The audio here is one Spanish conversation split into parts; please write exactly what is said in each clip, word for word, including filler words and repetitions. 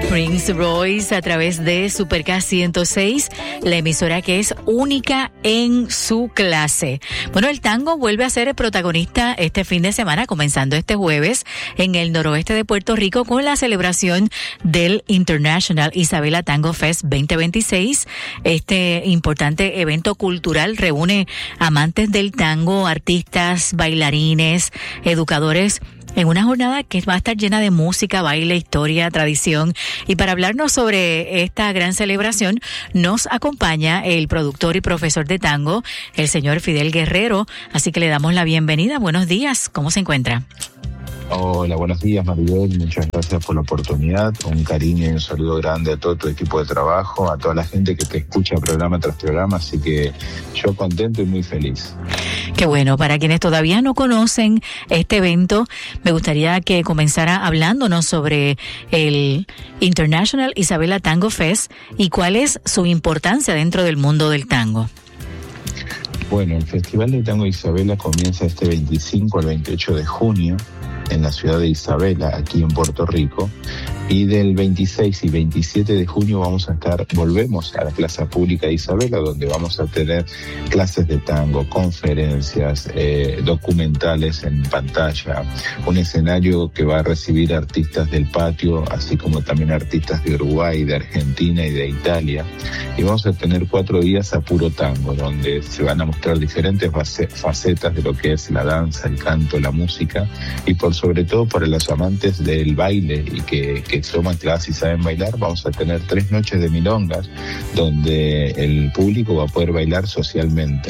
Prince Royce a través de Supercast ciento seis, la emisora que es única en su clase. Bueno, el tango vuelve a ser el protagonista este fin de semana, comenzando este jueves en el noroeste de Puerto Rico con la celebración del International Isabela Tango Fest veinte veintiséis. Este importante evento cultural reúne amantes del tango, artistas, bailarines, educadores, en una jornada que va a estar llena de música, baile, historia, tradición. Y para hablarnos sobre esta gran celebración, nos acompaña el productor y profesor de tango, el señor Fidel Guerrero. Así que le damos la bienvenida. Buenos días. ¿Cómo se encuentra? Hola, buenos días, Maribel. Muchas gracias por la oportunidad. Un cariño y un saludo grande a todo tu equipo de trabajo, a toda la gente que te escucha programa tras programa. Así que yo contento y muy feliz. Qué bueno. Para quienes todavía no conocen este evento, me gustaría que comenzara hablándonos sobre el International Isabela Tango Fest y cuál es su importancia dentro del mundo del tango. Bueno, el Festival de Tango Isabela comienza este veinticinco al veintiocho de junio en la ciudad de Isabela, aquí en Puerto Rico, y del veintiséis y veintisiete de junio vamos a estar, volvemos a la Plaza Pública de Isabela, donde vamos a tener clases de tango, conferencias, eh, documentales en pantalla, un escenario que va a recibir artistas del patio, así como también artistas de Uruguay, de Argentina y de Italia, y vamos a tener cuatro días a puro tango, donde se van a mostrar diferentes facetas de lo que es la danza, el canto, la música, y por sobre todo para los amantes del baile y que, que toman clases y saben bailar, vamos a tener tres noches de milongas donde el público va a poder bailar socialmente.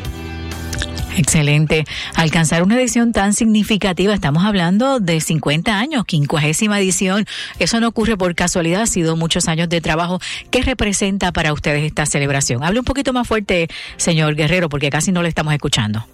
Excelente. Alcanzar una edición tan significativa, estamos hablando de cincuenta años, quincuagésima edición. Eso no ocurre por casualidad, ha sido muchos años de trabajo. ¿Qué representa para ustedes esta celebración? Hable un poquito más fuerte, señor Guerrero, porque casi no le estamos escuchando.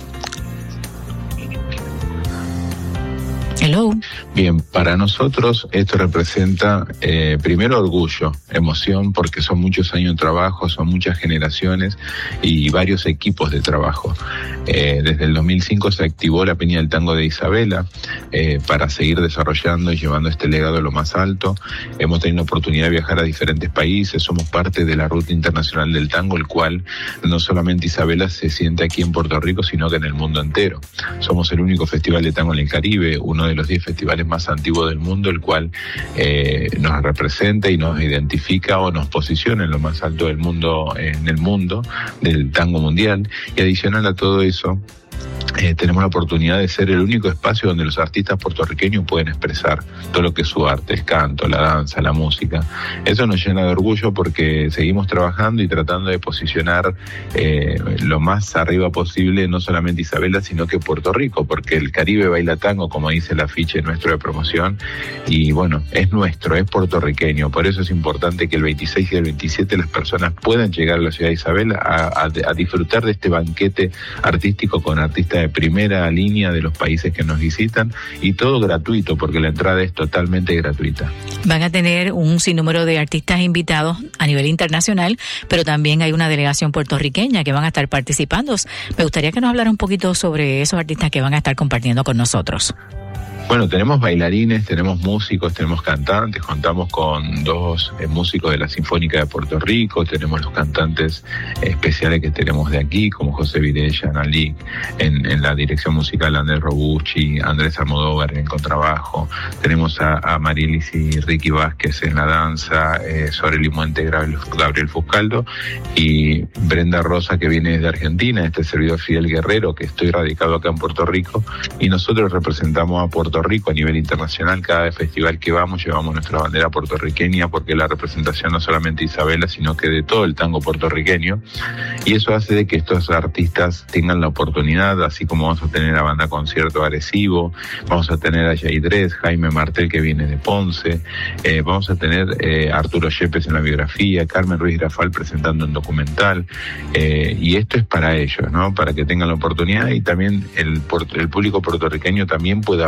Hello. Bien, para nosotros esto representa eh, primero orgullo, emoción, porque son muchos años de trabajo, son muchas generaciones y varios equipos de trabajo. Eh, desde el dos mil cinco se activó la Peña del Tango de Isabela eh, para seguir desarrollando y llevando este legado a lo más alto. Hemos tenido la oportunidad de viajar a diferentes países, somos parte de la Ruta Internacional del Tango, el cual no solamente Isabela se siente aquí en Puerto Rico, sino que en el mundo entero. Somos el único festival de tango en el Caribe, uno de de los diez festivales más antiguos del mundo, el cual eh, nos representa y nos identifica o nos posiciona en lo más alto del mundo, en el mundo del tango mundial. Y adicional a todo eso, Eh, tenemos la oportunidad de ser el único espacio donde los artistas puertorriqueños pueden expresar todo lo que es su arte, el canto, la danza, la música. Eso nos llena de orgullo porque seguimos trabajando y tratando de posicionar eh, lo más arriba posible, no solamente Isabela, sino que Puerto Rico, porque el Caribe baila tango, como dice el afiche nuestro de promoción, y bueno, es nuestro, es puertorriqueño. Por eso es importante que el veintiséis y el veintisiete las personas puedan llegar a la ciudad de Isabela a, a, a disfrutar de este banquete artístico con artistas de primera línea de los países que nos visitan, y todo gratuito porque la entrada es totalmente gratuita. Van a tener un sinnúmero de artistas invitados a nivel internacional, pero también hay una delegación puertorriqueña que van a estar participando. Me gustaría que nos hablara un poquito sobre esos artistas que van a estar compartiendo con nosotros. Bueno, tenemos bailarines, tenemos músicos, tenemos cantantes, contamos con dos eh, músicos de la Sinfónica de Puerto Rico, tenemos los cantantes eh, especiales que tenemos de aquí, como José Virella, Nalí, en, en la dirección musical, Andrés Robucci, Andrés Almodóvar en el contrabajo, tenemos a, a Marilis y Ricky Vázquez en la danza, eh, Soreli Muente, Gabriel, Gabriel Fuscaldo, y Brenda Rosa, que viene de Argentina, este servidor Fidel Guerrero, que estoy radicado acá en Puerto Rico, y nosotros representamos a Puerto Rico a nivel internacional. Cada festival que vamos llevamos nuestra bandera puertorriqueña, porque la representación no solamente de Isabela, sino que de todo el tango puertorriqueño, y eso hace de que estos artistas tengan la oportunidad, así como vamos a tener a Banda Concierto Arecibo, vamos a tener a Yaidrés, Jaime Martel, que viene de Ponce, eh, vamos a tener eh, Arturo Yepes en la biografía, Carmen Ruiz Grafal presentando un documental, eh, y esto es para ellos, ¿no? Para que tengan la oportunidad, y también el, el público puertorriqueño también pueda apreciar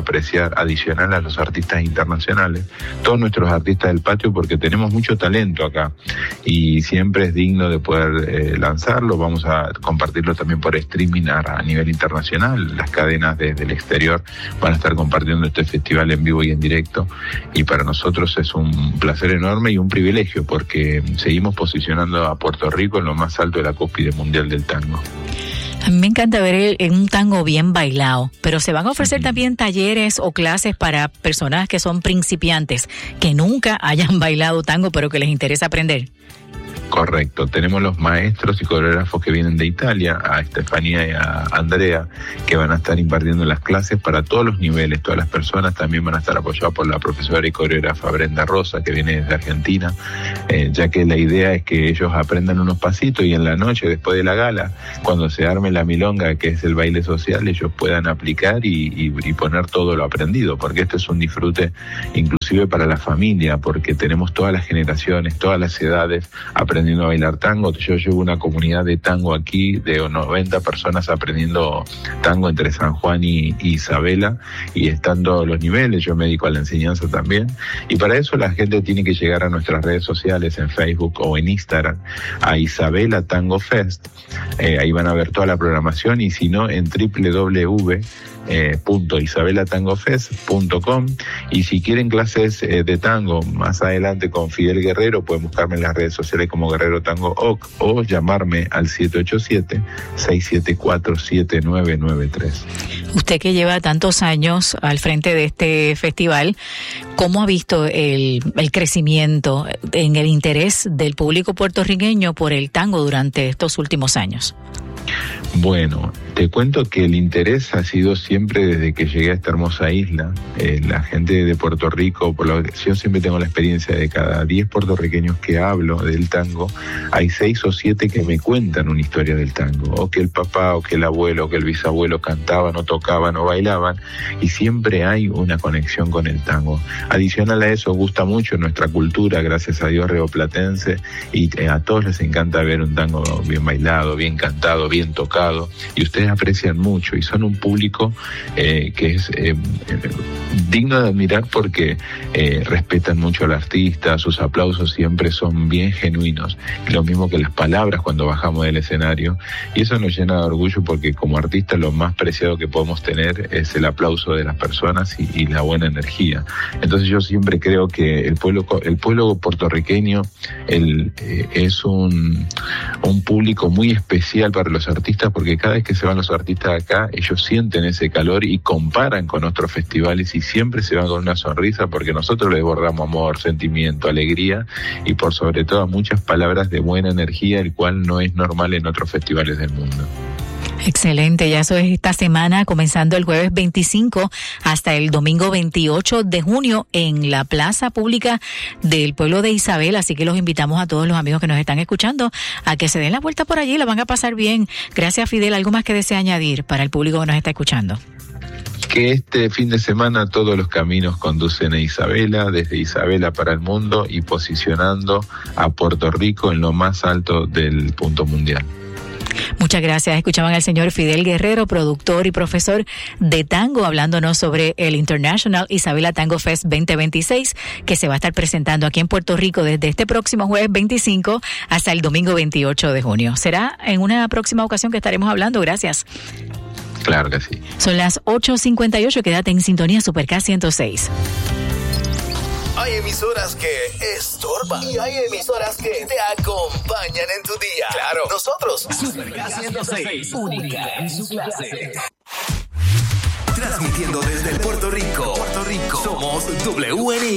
apoyar, adicional a los artistas internacionales, todos nuestros artistas del patio, porque tenemos mucho talento acá y siempre es digno de poder eh, lanzarlo. Vamos a compartirlo también por streaming a, a nivel internacional. Las cadenas desde el exterior van a estar compartiendo este festival en vivo y en directo, y para nosotros es un placer enorme y un privilegio, porque seguimos posicionando a Puerto Rico en lo más alto de la cúspide mundial del tango. A mí me encanta ver el, el, un tango bien bailado, pero se van a ofrecer uh-huh. también talleres o clases para personas que son principiantes, que nunca hayan bailado tango, pero que les interesa aprender. Correcto, tenemos los maestros y coreógrafos que vienen de Italia, a Estefanía y a Andrea, que van a estar impartiendo las clases para todos los niveles, todas las personas. También van a estar apoyados por la profesora y coreógrafa Brenda Rosa, que viene desde Argentina, eh, ya que la idea es que ellos aprendan unos pasitos y en la noche, después de la gala, cuando se arme la milonga, que es el baile social, ellos puedan aplicar y, y, y poner todo lo aprendido, porque esto es un disfrute inclusive para la familia, porque tenemos todas las generaciones, todas las edades aprendiendo a bailar tango. Yo llevo una comunidad de tango aquí de noventa personas aprendiendo tango entre San Juan y, y Isabela, y están todos los niveles. Yo me dedico a la enseñanza también, y para eso la gente tiene que llegar a nuestras redes sociales en Facebook o en Instagram, a Isabela Tango Fest. Eh, ahí van a ver toda la programación, y si no, en doble u doble u doble u Eh, punto isabela tango fest punto com. Y si quieren clases eh, de tango más adelante con Fidel Guerrero, pueden buscarme en las redes sociales como Guerrero Tango O C, o llamarme al siete ocho siete, seis siete cuatro, siete nueve nueve tres. Usted que lleva tantos años al frente de este festival, ¿cómo ha visto el, el crecimiento en el interés del público puertorriqueño por el tango durante estos últimos años? Bueno, te cuento que el interés ha sido siempre desde que llegué a esta hermosa isla. Eh, la gente de Puerto Rico, por lo que yo siempre tengo la experiencia de cada diez puertorriqueños que hablo del tango, hay seis o siete que me cuentan una historia del tango, o que el papá, o que el abuelo, o que el bisabuelo cantaban, o tocaban, o bailaban, y siempre hay una conexión con el tango. Adicional a eso, gusta mucho nuestra cultura, gracias a Dios, rioplatense, y eh, a todos les encanta ver un tango bien bailado, bien cantado, bien tocado, y ustedes aprecian mucho, y son un público eh, que es eh, digno de admirar, porque eh, respetan mucho al artista, sus aplausos siempre son bien genuinos, lo mismo que las palabras cuando bajamos del escenario, y eso nos llena de orgullo, porque como artistas lo más preciado que podemos tener es el aplauso de las personas y, y la buena energía. Entonces yo siempre creo que el pueblo el pueblo puertorriqueño el, eh, es un, un público muy especial para los artistas, porque cada vez que se van los artistas acá, ellos sienten ese calor y comparan con otros festivales, y siempre se van con una sonrisa, porque nosotros les bordamos amor, sentimiento, alegría, y por sobre todo muchas palabras de buena energía, el cual no es normal en otros festivales del mundo. Excelente, ya eso es esta semana, comenzando el jueves veinticinco hasta el domingo veintiocho de junio en la Plaza Pública del pueblo de Isabel, así que los invitamos a todos los amigos que nos están escuchando a que se den la vuelta por allí, la van a pasar bien. Gracias, Fidel. ¿Algo más que desea añadir para el público que nos está escuchando? Que este fin de semana todos los caminos conducen a Isabela, desde Isabela para el mundo, y posicionando a Puerto Rico en lo más alto del punto mundial. Muchas gracias. Escuchaban al señor Fidel Guerrero, productor y profesor de tango, hablándonos sobre el International Isabela Tango Fest veinte veintiséis, que se va a estar presentando aquí en Puerto Rico desde este próximo jueves veinticinco hasta el domingo veintiocho de junio. Será en una próxima ocasión que estaremos hablando. Gracias. Claro que sí. Son las ocho cincuenta y ocho. Quédate en sintonía Super K ciento seis. Hay emisoras que estorban y hay emisoras que te acompañan en tu día. Claro, nosotros Super K ciento seis, única en su clase. Transmitiendo desde Puerto Rico, Puerto Rico, somos W N I.